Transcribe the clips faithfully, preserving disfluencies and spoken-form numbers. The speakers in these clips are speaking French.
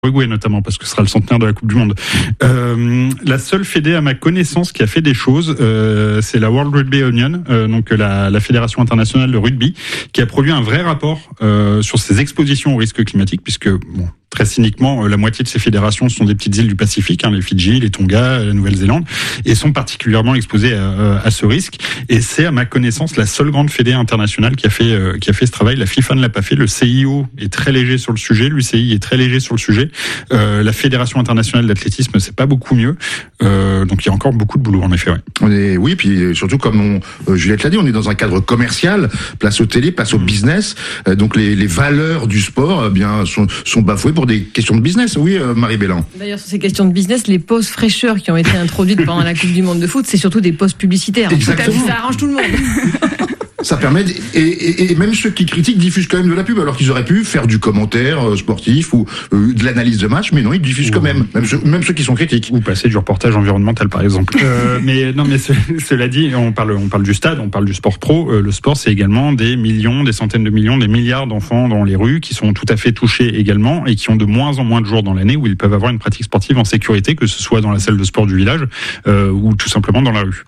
Uruguay notamment, parce que ce sera le centenaire de la Coupe du Monde. Euh, la seule fédé à ma connaissance qui a fait des choses, euh, c'est la World Rugby Union, euh, donc la, la fédération internationale de rugby, qui a produit un vrai rapport euh, sur ses expositions aux risques climatiques, puisque bon, très cyniquement, la moitié de ces fédérations sont des petites îles du Pacifique, hein, les Fidji, les Tonga, la Nouvelle-Zélande, et sont particulièrement exposées à, à ce risque. Et c'est, à ma connaissance, la seule grande fédé internationale qui a fait euh, qui a fait ce travail. La FIFA ne l'a pas fait. Le C I O est très léger sur le sujet. L'U C I est très léger sur le sujet. Euh, la Fédération internationale d'athlétisme, c'est pas beaucoup mieux. Euh, donc il y a encore beaucoup de boulot, en effet. Ouais. On est, oui, puis surtout comme on, euh, Juliette l'a dit, on est dans un cadre commercial. Place au télé, place au mmh. business. Euh, donc les, les valeurs du sport, eh bien, sont, sont bafouées pour des questions de business. Oui, euh, Marie Bellan. D'ailleurs, sur ces questions de business, les pauses fraîcheurs qui ont été introduites pendant la Coupe du Monde de foot, c'est surtout des pauses publicitaires. Exactement. En tout cas, ça arrange tout le monde. Ça permet, d- et, et, et même ceux qui critiquent diffusent quand même de la pub, alors qu'ils auraient pu faire du commentaire euh, sportif ou euh, de l'analyse de match, mais non, ils diffusent quand même, même ceux, même ceux qui sont critiques. Ou passer du reportage environnemental, par exemple. euh, mais non, mais ce, cela dit, on parle, on parle du stade, on parle du sport pro. Euh, le sport, c'est également des millions, des centaines de millions, des milliards d'enfants dans les rues qui sont tout à fait touchés également et qui ont de moins en moins de jours dans l'année où ils peuvent avoir une pratique sportive en sécurité, que ce soit dans la salle de sport du village euh, ou tout simplement dans la rue.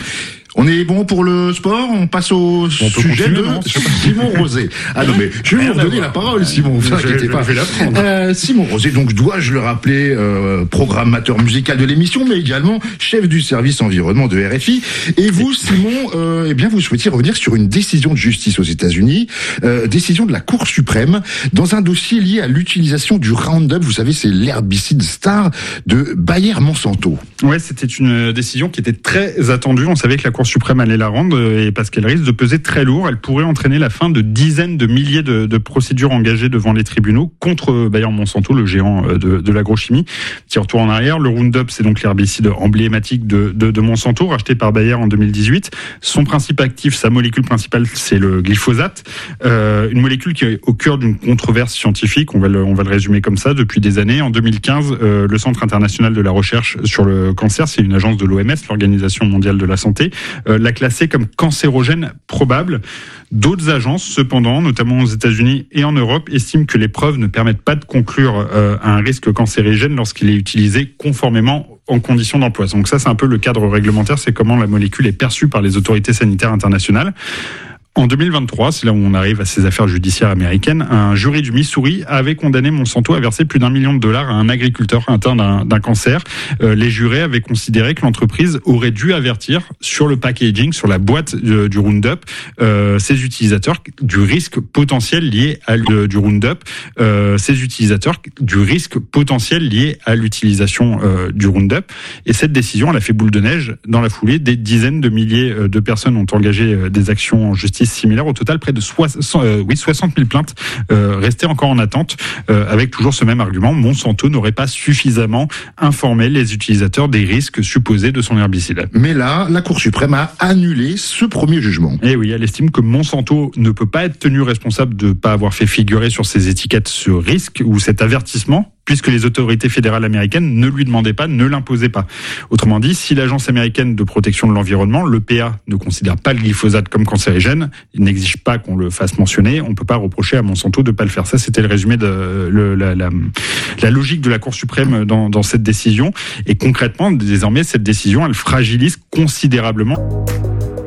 On est bon pour le sport, on passe au on sujet de non, Simon Rosé. Ah non mais je vais vous donner la parole, Simon, vous inquiétez pas. Je vais la prendre. Euh, Simon Rosé, donc dois-je le rappeler, euh, programmateur musical de l'émission, mais également chef du service environnement de R F I. Et vous, Simon, euh, eh bien vous souhaitiez revenir sur une décision de justice aux États-Unis, euh, décision de la Cour suprême dans un dossier lié à l'utilisation du Roundup. Vous savez, c'est l'herbicide star de Bayer-Monsanto. Ouais, c'était une décision qui était très attendue. On savait que la Cour suprême allait la rendre, et parce qu'elle risque de peser très lourd. Elle pourrait entraîner la fin de dizaines de milliers de, de procédures engagées devant les tribunaux contre Bayer-Monsanto, le géant de, de l'agrochimie. Petit retour en arrière, le Roundup, c'est donc l'herbicide emblématique de, de, de Monsanto, racheté par Bayer en deux mille dix-huit. Son principe actif, sa molécule principale, c'est le glyphosate, euh, une molécule qui est au cœur d'une controverse scientifique. On va le, on va le résumer comme ça depuis des années. En deux mille quinze, euh, le Centre international de la recherche sur le cancer, c'est une agence de l'O M S, l'Organisation mondiale de la santé, euh, l'a classé comme cancérogène probable. D'autres agences, cependant, notamment aux États-Unis et en Europe, estiment que les preuves ne permettent pas de conclure euh, à un risque cancérigène lorsqu'il est utilisé conformément en conditions d'emploi. Donc ça, c'est un peu le cadre réglementaire, c'est comment la molécule est perçue par les autorités sanitaires internationales. En deux mille vingt-trois, c'est là où on arrive à ces affaires judiciaires américaines, un jury du Missouri avait condamné Monsanto à verser plus d'un million de dollars à un agriculteur atteint d'un, d'un cancer. Euh, les jurés avaient considéré que l'entreprise aurait dû avertir sur le packaging, sur la boîte du, du Roundup, euh, ses utilisateurs du risque potentiel lié à le, du Roundup, euh, ses utilisateurs du risque potentiel lié à l'utilisation euh, du Roundup. Et cette décision, elle a fait boule de neige dans la foulée. Des dizaines de milliers de personnes ont engagé des actions en justice similaire. Au total, près de soixante, euh, oui, soixante mille plaintes euh, restaient encore en attente, euh, avec toujours ce même argument. Monsanto n'aurait pas suffisamment informé les utilisateurs des risques supposés de son herbicide. Mais là, la Cour suprême a annulé ce premier jugement. Et oui, elle estime que Monsanto ne peut pas être tenu responsable de ne pas avoir fait figurer sur ses étiquettes ce risque ou cet avertissement, puisque les autorités fédérales américaines ne lui demandaient pas, ne l'imposaient pas. Autrement dit, si l'Agence américaine de protection de l'environnement, l'E P A, ne considère pas le glyphosate comme cancérigène, il n'exige pas qu'on le fasse mentionner, on ne peut pas reprocher à Monsanto de ne pas le faire. Ça, c'était le résumé de le, la, la, la logique de la Cour suprême dans, dans cette décision. Et concrètement, désormais, cette décision, elle fragilise considérablement